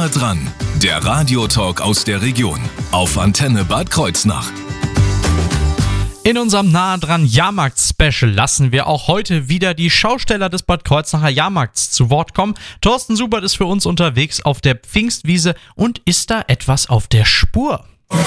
Nahe dran, der Radiotalk aus der Region auf Antenne Bad Kreuznach. In unserem Nahe dran Jahrmarkt-Special lassen wir auch heute wieder die Schausteller des Bad Kreuznacher Jahrmarkts zu Wort kommen. Thorsten Subert ist für uns unterwegs auf der Pfingstwiese und ist da etwas auf der Spur.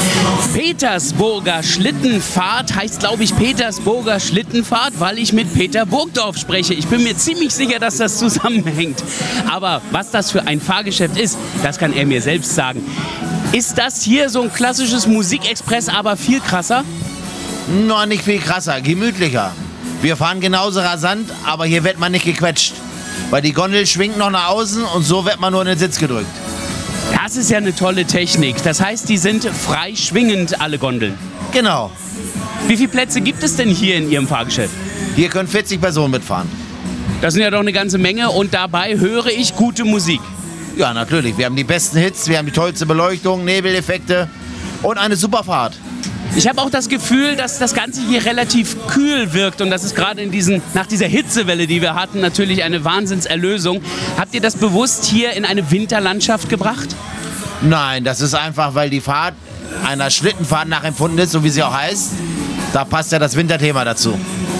Petersburger Schlittenfahrt heißt, glaube ich, Petersburger Schlittenfahrt, weil ich mit Peter Burgdorf spreche. Ich bin mir ziemlich sicher, dass das zusammenhängt. Aber was das für ein Fahrgeschäft ist, das kann er mir selbst sagen. Ist das hier so ein klassisches Musikexpress, aber viel krasser? Noch nicht viel krasser, gemütlicher. Wir fahren genauso rasant, aber hier wird man nicht gequetscht. Weil die Gondel schwingt noch nach außen und so wird man nur in den Sitz gedrückt. Das ist ja eine tolle Technik. Das heißt, die sind frei schwingend, alle Gondeln. Genau. Wie viele Plätze gibt es denn hier in Ihrem Fahrgeschäft? Hier können 40 Personen mitfahren. Das sind ja doch eine ganze Menge und dabei höre ich gute Musik. Ja, natürlich. Wir haben die besten Hits, wir haben die tollste Beleuchtung, Nebeleffekte und eine super Fahrt. Ich habe auch das Gefühl, dass das Ganze hier relativ kühl wirkt und das ist gerade nach dieser Hitzewelle, die wir hatten, natürlich eine Wahnsinnserlösung. Habt ihr das bewusst hier in eine Winterlandschaft gebracht? Nein, das ist einfach, weil die Fahrt einer Schlittenfahrt nachempfunden ist, so wie sie auch heißt. Da passt ja das Winterthema dazu.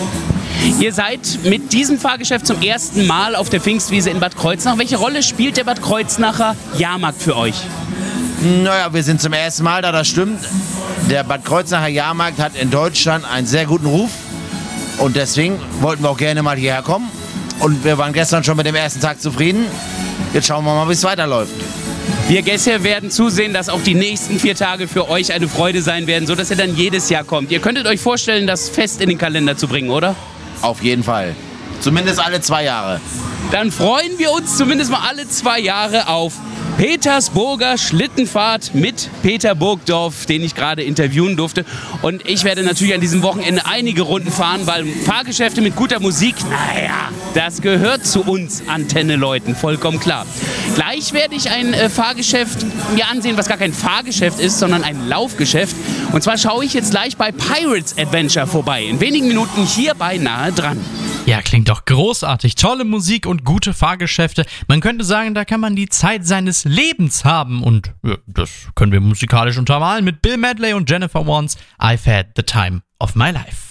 Ihr seid mit diesem Fahrgeschäft zum ersten Mal auf der Pfingstwiese in Bad Kreuznach. Welche Rolle spielt der Bad Kreuznacher Jahrmarkt für euch? Naja, wir sind zum ersten Mal da, das stimmt. Der Bad Kreuznacher Jahrmarkt hat in Deutschland einen sehr guten Ruf und deswegen wollten wir auch gerne mal hierher kommen. Und wir waren gestern schon mit dem ersten Tag zufrieden. Jetzt schauen wir mal, wie es weiterläuft. Wir Gäste werden zusehen, dass auch die nächsten 4 Tage für euch eine Freude sein werden, sodass ihr dann jedes Jahr kommt. Ihr könntet euch vorstellen, das fest in den Kalender zu bringen, oder? Auf jeden Fall. Zumindest alle 2 Jahre. Dann freuen wir uns zumindest mal alle 2 Jahre auf Petersburger Schlittenfahrt mit Peter Burgdorf, den ich gerade interviewen durfte. Und ich werde natürlich an diesem Wochenende einige Runden fahren, weil Fahrgeschäfte mit guter Musik, naja, das gehört zu uns Antenne-Leuten, vollkommen klar. Gleich werde ich ein Fahrgeschäft mir ansehen, was gar kein Fahrgeschäft ist, sondern ein Laufgeschäft. Und zwar schaue ich jetzt gleich bei Pirates Adventure vorbei. In wenigen Minuten hier bei Nahe dran. Ja, klingt doch großartig. Tolle Musik und gute Fahrgeschäfte. Man könnte sagen, da kann man die Zeit seines Lebens haben. Und ja, das können wir musikalisch untermalen mit Bill Medley und Jennifer Warnes I've Had the Time of My Life.